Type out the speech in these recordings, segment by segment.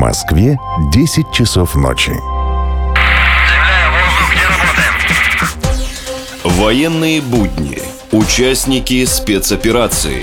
Москве 10 часов ночи. Военные будни. Участники спецоперации.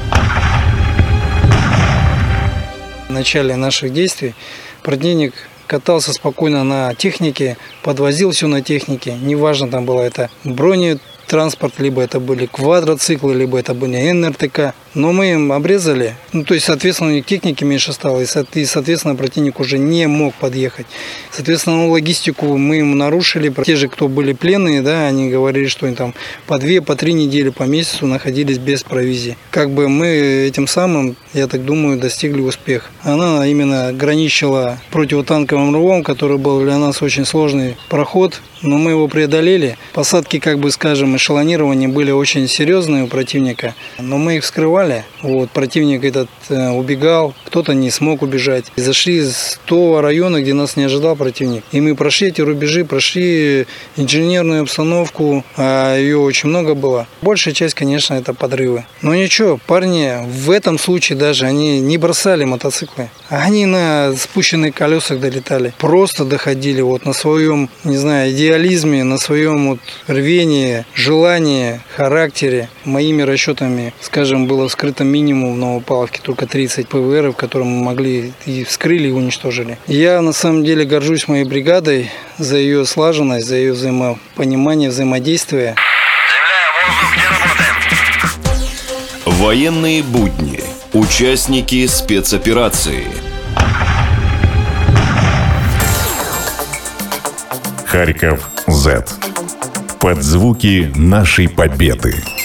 В начале наших действий противник катался спокойно на технике, подвозил все на технике. Неважно, там было это бронетранспорт, либо это были квадроциклы, либо это были НРТК. Но мы им обрезали, то есть, соответственно, у них техники меньше стало, и, соответственно, противник уже не мог подъехать. Соответственно, логистику мы ему нарушили. Те же, кто были пленные, да, они говорили, что они там по 2, по 3 недели, по месяцу находились без провизии. Как бы мы этим самым, я так думаю, достигли успеха. Она именно граничила противотанковым рвом, который был для нас очень сложный проход, но мы его преодолели. Посадки, эшелонирования были очень серьезные у противника, но мы их вскрывали. Противник этот убегал, кто-то не смог убежать. И зашли с того района, где нас не ожидал противник. И мы прошли эти рубежи, прошли инженерную обстановку, а ее очень много было. Большая часть, конечно, это подрывы. Но ничего, парни в этом случае даже они не бросали мотоциклы. Они на спущенных колесах долетали. Просто доходили на своем, идеализме, на своем рвении, желании, характере. Моими расчетами, было вскрыто минимум в Новопавловке только 30 ПВРов, которые мы могли и вскрыли, и уничтожили. Я на самом деле горжусь моей бригадой за ее слаженность, за ее взаимопонимание, взаимодействие. Военные будни. Участники спецоперации. Харьков Z. Под звуки нашей победы.